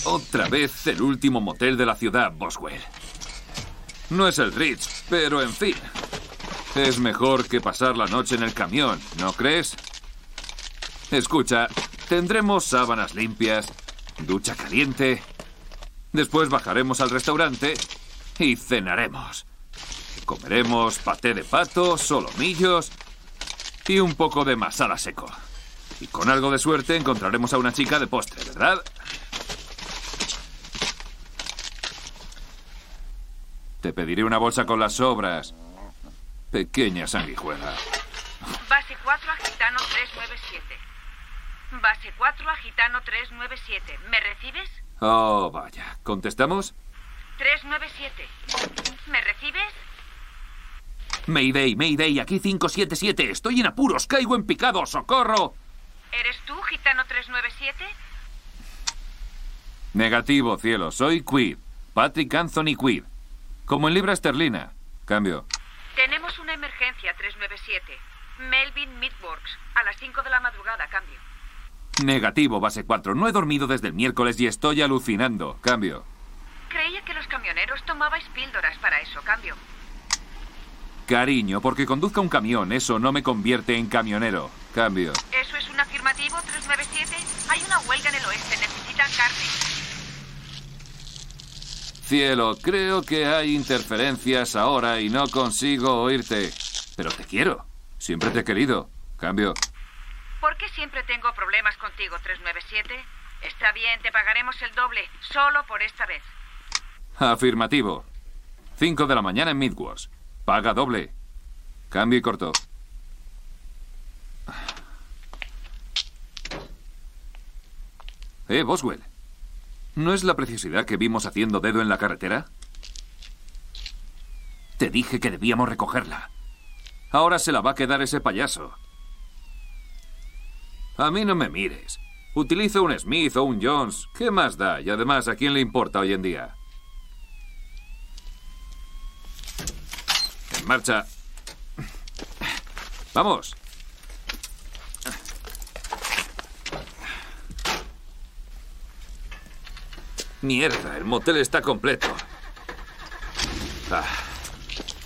Otra vez el último motel de la ciudad, Boswell. No es el Ritz, pero en fin. Es mejor que pasar la noche en el camión, ¿no crees? Escucha, tendremos sábanas limpias, ducha caliente. Después bajaremos al restaurante y cenaremos. Comeremos paté de pato, solomillos y un poco de masala seco. Y con algo de suerte encontraremos a una chica de postre, ¿verdad? Te pediré una bolsa con las sobras. Pequeña sanguijuela. Base 4 a Gitano 397. Base 4 a Gitano 397. ¿Me recibes? Oh, vaya. ¿Contestamos? 397. ¿Me recibes? Mayday, Mayday, aquí 577. Estoy en apuros, caigo en picado, ¡socorro! ¿Eres tú, Gitano 397? Negativo, cielo. Soy Quid. Patrick Anthony Quid. Como en libra esterlina. Cambio. Tenemos una emergencia, 397. Melvin Midworks. A las 5 de la madrugada, cambio. Negativo, base 4. No he dormido desde el miércoles y estoy alucinando. Cambio. Creía que los camioneros tomabais píldoras para eso, cambio. Cariño, porque conduzca un camión, eso no me convierte en camionero. Cambio. ¿Eso es un afirmativo, 397? Hay una huelga en el oeste, necesitan carne. Cielo, creo que hay interferencias ahora y no consigo oírte. Pero te quiero. Siempre te he querido. Cambio. ¿Por qué siempre tengo problemas contigo, 397? Está bien, te pagaremos el doble, solo por esta vez. Afirmativo. 5 de la mañana en Midworks. Paga doble. Cambio y corto. Boswell. ¿No es la preciosidad que vimos haciendo dedo en la carretera? Te dije que debíamos recogerla. Ahora se la va a quedar ese payaso. A mí no me mires. Utilizo un Smith o un Jones. ¿Qué más da? Y además, ¿a quién le importa hoy en día? En marcha. Vamos. Mierda, el motel está completo.